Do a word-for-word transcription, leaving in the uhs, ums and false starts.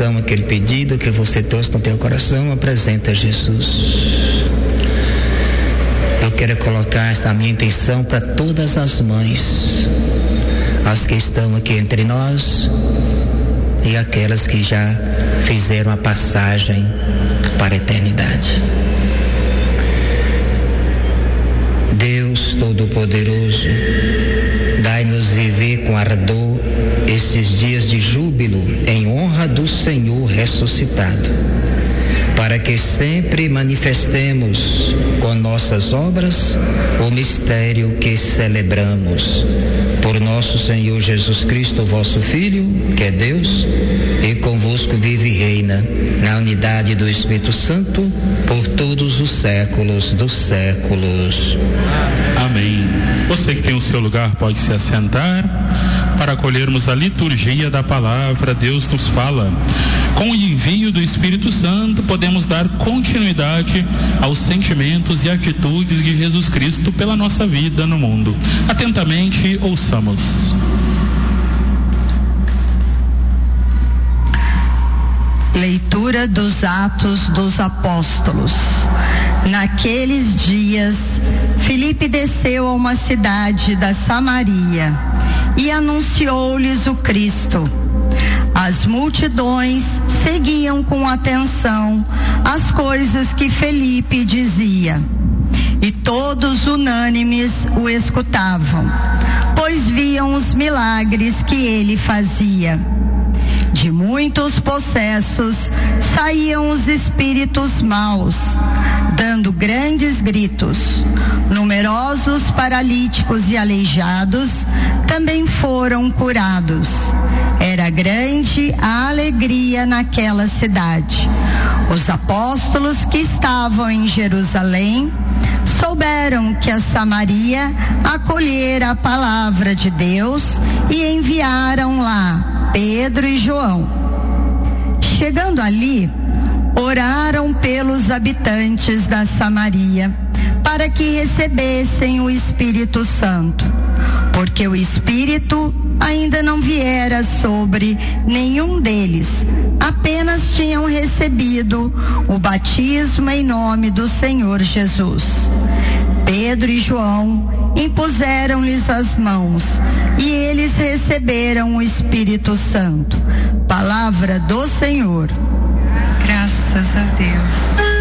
oração, aquele pedido que você trouxe no teu coração, apresenta a Jesus. Eu quero colocar essa minha intenção para todas as mães, as que estão aqui entre nós e aquelas que já fizeram a passagem para a eternidade. Deus Todo-Poderoso, dai-nos viver com ardor esses dias de júbilo em honra do Senhor ressuscitado, para que sempre manifestemos com nossas obras o mistério que celebramos. Por nosso Senhor Jesus Cristo, vosso Filho, que é Deus, e convosco vive e reina, na unidade do Espírito Santo, por todos os séculos dos séculos. Amém. Você que tem o seu lugar pode se assentar para acolhermos a liturgia da palavra. Deus nos fala. Com o envio do Espírito Santo, podemos dar continuidade aos sentimentos e atitudes de Jesus Cristo pela nossa vida no mundo. Atentamente, ouçamos. Leitura dos Atos dos Apóstolos. Naqueles dias, Filipe desceu a uma cidade da Samaria e anunciou-lhes o Cristo. As multidões seguiam com atenção as coisas que Filipe dizia, e todos unânimes o escutavam, pois viam os milagres que ele fazia. De muitos possessos saíam os espíritos maus, dando grandes gritos. Numerosos paralíticos e aleijados também foram curados. Era grande a alegria naquela cidade. Os apóstolos que estavam em Jerusalém souberam que a Samaria acolhera a palavra de Deus e enviaram lá Pedro e João. Chegando ali, oraram pelos habitantes da Samaria para que recebessem o Espírito Santo, porque o Espírito ainda não viera sobre nenhum deles, apenas tinham recebido o batismo em nome do Senhor Jesus. Pedro e João impuseram-lhes as mãos e eles receberam o Espírito Santo. Palavra do Senhor. Graças a Deus.